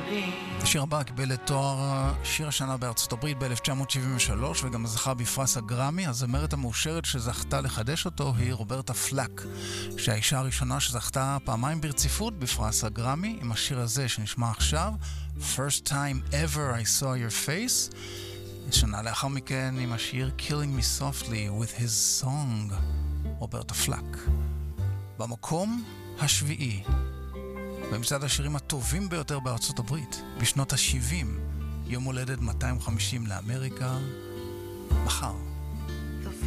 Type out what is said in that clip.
השיר הבא קיבל את תואר שיר השנה בארצות הברית ב-1973 וגם זכה בפרס הגרמי. הזמרת המאושרת שזכתה לחדש אותו היא רוברטה פלאק, שהאישה הראשונה שזכתה פעמיים ברציפות בפרס הגרמי, עם השיר הזה שנשמע עכשיו, First Time Ever I Saw Your Face. שנה לאחר מכן עם השיר Killing Me Softly with His Song, רוברטה פלאק. במקום השביעי במצעד השירים הטובים ביותר בארצות הברית בשנות ה-70, יום הולדת 250 לאמריקה, מחר.